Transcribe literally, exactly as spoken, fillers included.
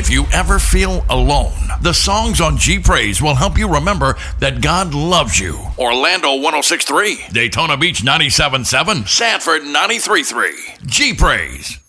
If you ever feel alone, the songs on G Praise will help you remember that God loves you. Orlando one oh six point three, Daytona Beach ninety-seven point seven, Sanford ninety-three point three. G Praise.